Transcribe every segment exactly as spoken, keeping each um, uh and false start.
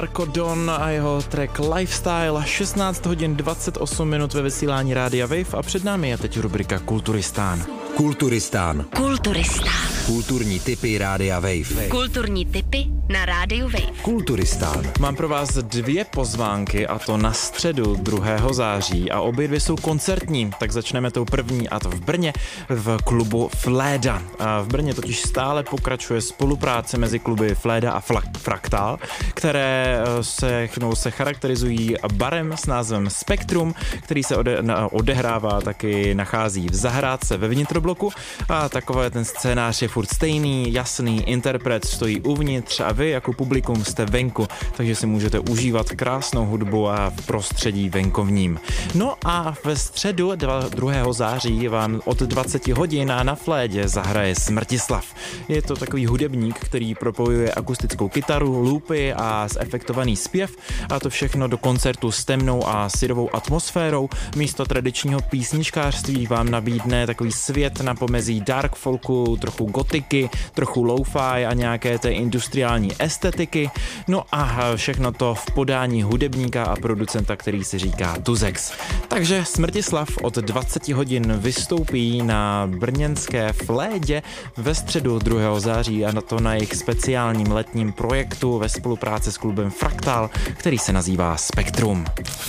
Marko Don a jeho track Lifestyle, šestnáct hodin dvacet osm minut ve vysílání Rádia Wave a před námi je teď rubrika Kulturistán. Kulturistán. Kulturistán. Kulturní tipy Rádia Wave. Kulturní tipy na Rádiu Wave. Kulturistán. Mám pro vás dvě pozvánky, a to na středu druhého září, a obě dvě jsou koncertní, tak začneme tou první, a to v Brně v klubu Fléda. A v Brně totiž stále pokračuje spolupráce mezi kluby Fléda a Fla- Fraktál, které se, no, se charakterizují barem s názvem Spektrum, který se ode, na, odehrává, taky nachází v zahrádce ve vnitrobloku, a takové ten scénář je furt stejný, jasný, interpret stojí uvnitř a vy jako publikum jste venku, takže si můžete užívat krásnou hudbu a v prostředí venkovním. No a ve středu druhého září vám od dvacet hodin na Flédě zahraje Smrtislav. Je to takový hudebník, který propojuje akustickou kytaru, loopy a zefektovaný zpěv, a to všechno do koncertu s temnou a syrovou atmosférou. Místo tradičního písničkářství vám nabídne takový svět na pomezí dark folku, trochu gotiky, trochu lo-fi a nějaké té industriální estetiky. No a všechno to v podání hudebníka a producenta, který si říká Tuzex. Takže Smrtislav od dvacet hodin vystoupí na brněnské Flédě ve středu druhého září, a na to na jejich speciálním letním projektu ve spolupráci s klubem Fraktál, který se nazývá Spektrum.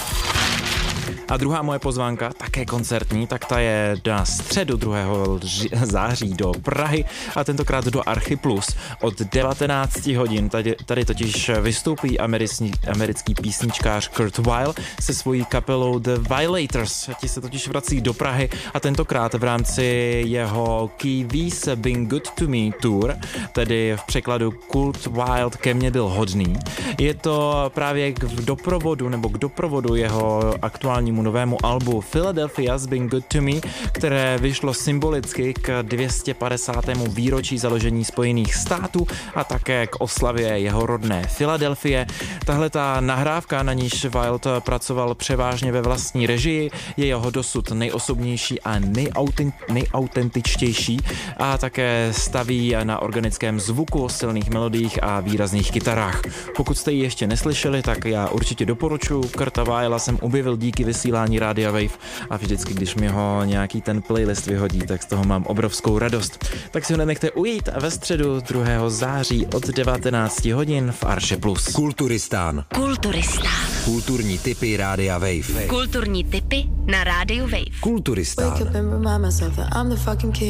A druhá moje pozvánka, také koncertní, tak ta je na středu druhého září do Prahy, a tentokrát do Archiplus od devatenáct hodin. Tady, tady totiž vystoupí americký, americký písničkář Kurt Weill se svojí kapelou The Violators. Ti se totiž vrací do Prahy, a tentokrát v rámci jeho Key West Been Good to Me Tour, tedy v překladu Kurt Weill ke mně byl hodný. Je to právě k doprovodu, nebo k doprovodu jeho aktuálnímu novému albu Philadelphia's Been Good to Me, které vyšlo symbolicky k dvě stě padesátému výročí založení Spojených států a také k oslavě jeho rodné Filadelfie. Tahle ta nahrávka, na níž Wild pracoval převážně ve vlastní režii, je jeho dosud nejosobnější a nejautent, nejautentičtější, a také staví na organickém zvuku, silných melodiích a výrazných kytarách. Pokud jste ji ještě neslyšeli, tak já určitě doporučuji. Kurta Weilla jsem objevil díky vysílání Rádia Wave, a vždycky, když mi ho nějaký ten playlist vyhodí, tak z toho mám obrovskou radost. Tak si ho nenechte ujít ve středu druhého září od devatenáct hodin v Arše Plus. Kulturistán. Kulturistán. Kulturní tipy Rádia Wave. Kulturní tipy na Rádiu Wave. Kulturistán.